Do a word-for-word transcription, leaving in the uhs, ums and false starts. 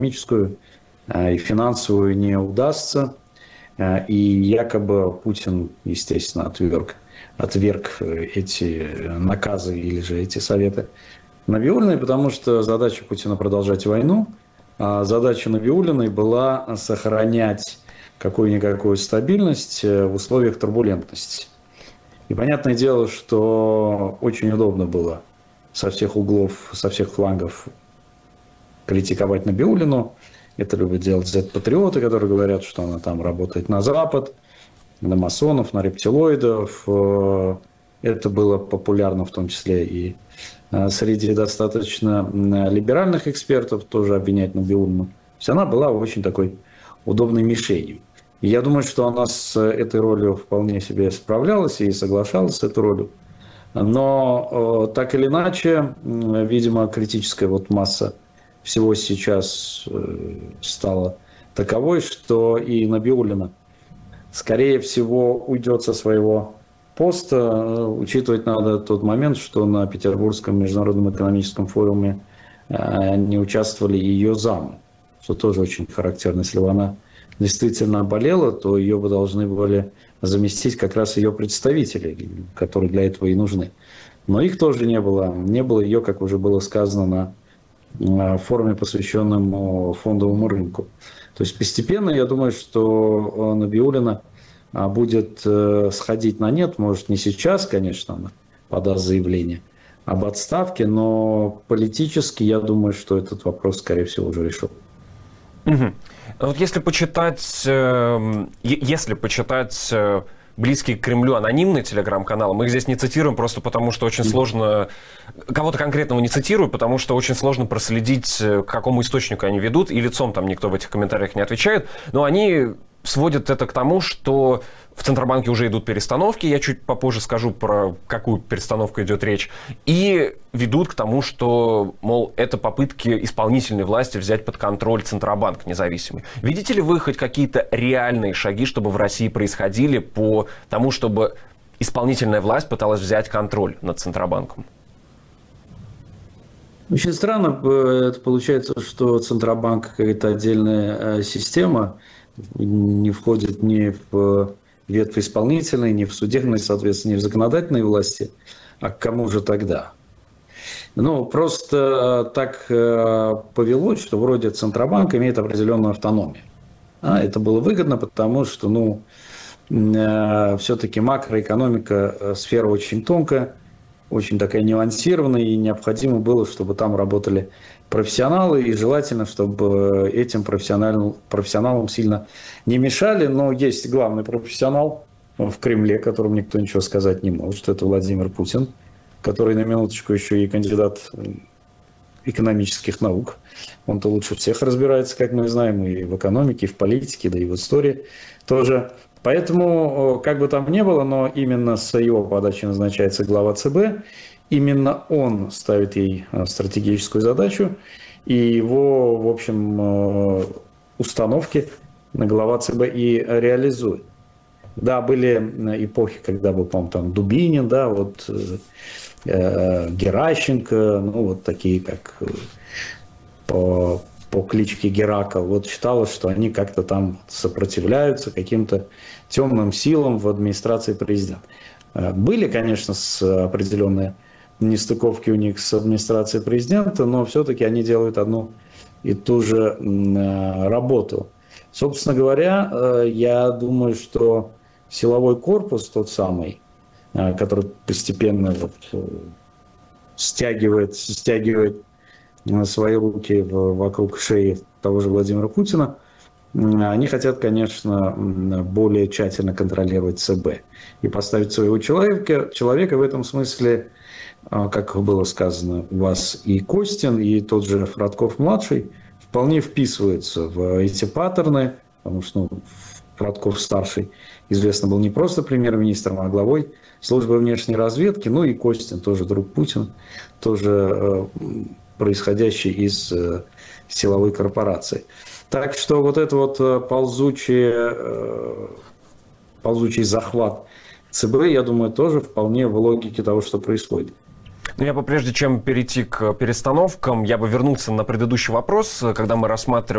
экономическую и финансовую не удастся. И якобы Путин, естественно, отверг, отверг эти наказы или же эти советы Набиуллиной, потому что задача Путина продолжать войну, а задача Набиуллиной была сохранять какую-никакую стабильность в условиях турбулентности. И понятное дело, что очень удобно было со всех углов, со всех флангов критиковать Набиуллину. Это любят делать зет-патриоты, которые говорят, что она там работает на Запад, на масонов, на рептилоидов. Это было популярно в том числе и среди достаточно либеральных экспертов, тоже обвинять Набиуллину. То есть она была очень такой удобной мишенью. И я думаю, что она с этой ролью вполне себе справлялась и соглашалась с этой ролью. Но так или иначе, видимо, критическая вот масса всего сейчас стала таковой, что и Набиуллина, скорее всего, уйдет со своего поста. Учитывать надо тот момент, что на Петербургском международном экономическом форуме не участвовали ее замы, что тоже очень характерно. Если бы она действительно болела, то ее бы должны были заместить как раз ее представители, которые для этого и нужны. Но их тоже не было. Не было ее, как уже было сказано, на форуме, посвященном фондовому рынку. То есть постепенно, я думаю, что Набиуллина будет сходить на нет. Может, не сейчас, конечно, она подаст заявление об отставке, но политически, я думаю, что этот вопрос, скорее всего, уже решен. Угу. Вот если почитать, э, если почитать э, близкие к Кремлю анонимные телеграм-каналы, мы их здесь не цитируем просто потому, что очень сложно, кого-то конкретного не цитирую, потому что очень сложно проследить, к какому источнику они ведут, и лицом там никто в этих комментариях не отвечает, но они сводят это к тому, что в Центробанке уже идут перестановки, я чуть попозже скажу, про какую перестановку идет речь, и ведут к тому, что, мол, это попытки исполнительной власти взять под контроль Центробанк независимый. Видите ли вы хоть какие-то реальные шаги, чтобы в России происходили по тому, чтобы исполнительная власть пыталась взять контроль над Центробанком? Очень странно это получается, что Центробанк какая-то отдельная система, не входит ни в ветвь исполнительной, ни в судебной, соответственно, ни в законодательной власти. А к кому же тогда? Ну, просто так повелось, что вроде Центробанк имеет определенную автономию. А это было выгодно, потому что, ну, все-таки макроэкономика сфера очень тонкая, очень такая нюансированная, и необходимо было, чтобы там работали профессионалы, и желательно, чтобы этим профессионалам, профессионалам сильно не мешали. Но есть главный профессионал в Кремле, которому никто ничего сказать не может. Это Владимир Путин, который на минуточку еще и кандидат экономических наук. Он-то лучше всех разбирается, как мы знаем, и в экономике, и в политике, да и в истории тоже. Поэтому, как бы там ни было, но именно с его подачи назначается глава ЦБ. Именно он ставит ей стратегическую задачу, и его, в общем, установки на глава ЦБ и реализует. Да, были эпохи, когда был, по-моему, там Дубинин, да, вот э, Геращенко, ну, вот такие, как по, по кличке Геракл. Вот считалось, что они как-то там сопротивляются каким-то темным силам в администрации президента. Были, конечно, с определенные нестыковки у них с администрацией президента, но все-таки они делают одну и ту же работу. Собственно говоря, я думаю, что силовой корпус тот самый, который постепенно вот стягивает, стягивает свои руки вокруг шеи того же Владимира Путина, они хотят, конечно, более тщательно контролировать ЦБ и поставить своего человека. Человека в этом смысле, как было сказано у вас, и Костин, и тот же Фродков-младший вполне вписываются в эти паттерны, потому что, ну, Фродков-старший, известно, был не просто премьер-министром, а главой службы внешней разведки, ну и Костин, тоже друг Путина, тоже происходящий из силовой корпорации. Так что вот это вот ползучий, ползучий захват ЦБ, я думаю, тоже вполне в логике того, что происходит. Ну, я бы, прежде чем перейти к перестановкам, я бы вернулся на предыдущий вопрос, когда мы рассматривали